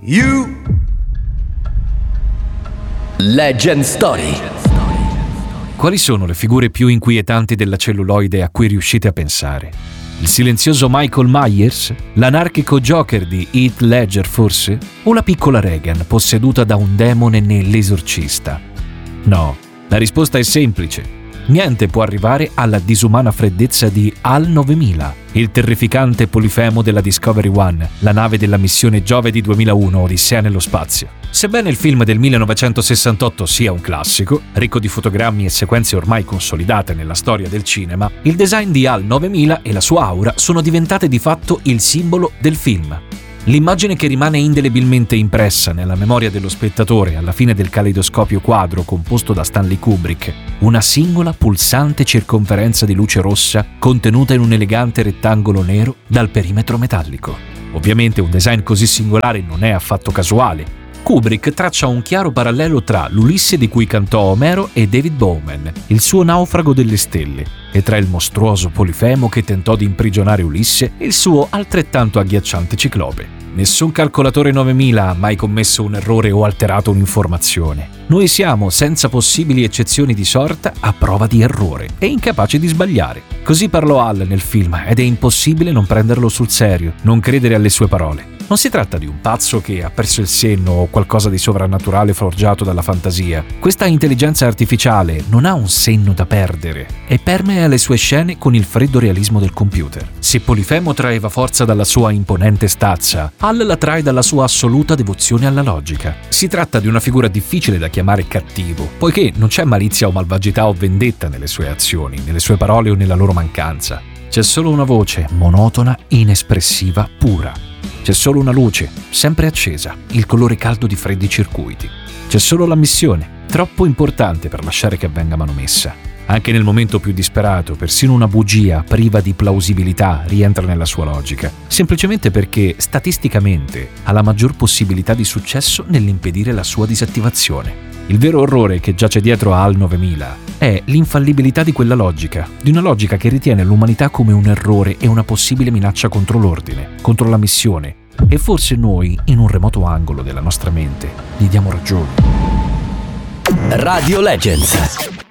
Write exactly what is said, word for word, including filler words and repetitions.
You Legend Story. Quali sono le figure più inquietanti della celluloide a cui riuscite a pensare? Il silenzioso Michael Myers? L'anarchico Joker di Heath Ledger forse? O la piccola Regan posseduta da un demone nell'Esorcista? No, la risposta è semplice. Niente può arrivare alla disumana freddezza di H A L novemila, il terrificante polifemo della Discovery One, la nave della missione Giove di duemilauno Odissea nello spazio. Sebbene il film del millenovecentosessantotto sia un classico, ricco di fotogrammi e sequenze ormai consolidate nella storia del cinema, il design di H A L novemila e la sua aura sono diventate di fatto il simbolo del film. L'immagine che rimane indelebilmente impressa nella memoria dello spettatore alla fine del caleidoscopio quadro composto da Stanley Kubrick, una singola pulsante circonferenza di luce rossa contenuta in un elegante rettangolo nero dal perimetro metallico. Ovviamente un design così singolare non è affatto casuale. Kubrick traccia un chiaro parallelo tra l'Ulisse di cui cantò Omero e David Bowman, il suo Naufrago delle stelle, e tra il mostruoso polifemo che tentò di imprigionare Ulisse e il suo altrettanto agghiacciante Ciclope. Nessun calcolatore novemila ha mai commesso un errore o alterato un'informazione. Noi siamo, senza possibili eccezioni di sorta, a prova di errore e incapaci di sbagliare. Così parlò Hal nel film ed è impossibile non prenderlo sul serio, non credere alle sue parole. Non si tratta di un pazzo che ha perso il senno o qualcosa di sovrannaturale forgiato dalla fantasia. Questa intelligenza artificiale non ha un senno da perdere e permea le sue scene con il freddo realismo del computer. Se Polifemo traeva forza dalla sua imponente stazza, Hal la trae dalla sua assoluta devozione alla logica. Si tratta di una figura difficile da chiamare cattivo, poiché non c'è malizia o malvagità o vendetta nelle sue azioni, nelle sue parole o nella loro mancanza. C'è solo una voce monotona, inespressiva, pura. C'è solo una luce, sempre accesa, il colore caldo di freddi circuiti. C'è solo la missione, troppo importante per lasciare che avvenga manomessa. Anche nel momento più disperato, persino una bugia priva di plausibilità rientra nella sua logica, semplicemente perché, statisticamente, ha la maggior possibilità di successo nell'impedire la sua disattivazione. Il vero orrore che giace dietro a H A L novemila è l'infallibilità di quella logica, di una logica che ritiene l'umanità come un errore e una possibile minaccia contro l'ordine, contro la missione, e forse noi, in un remoto angolo della nostra mente, gli diamo ragione. Radio Legends.